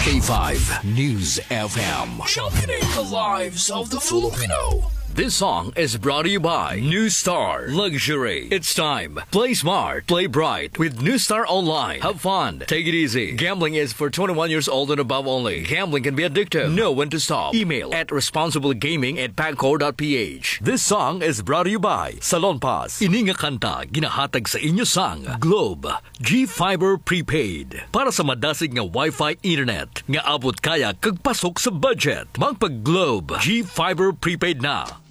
K5 News FM. Championing the lives of the Filipino. This song is brought to you by New Star Luxury. It's time. Play smart, play bright with New Star Online. Have fun. Take it easy. Gambling is for 21 years old and above only. Gambling can be addictive. Know when to stop. Email at responsiblegaming@pagcor.ph. This song is brought to you by Salon Pass. Ini nga kanta ginahatag sa inyo sang Globe G-Fiber Prepaid. Para sa madasig nga Wi-Fi internet nga abot kaya kagpasok sa budget. Magpag Globe G-Fiber Prepaid na.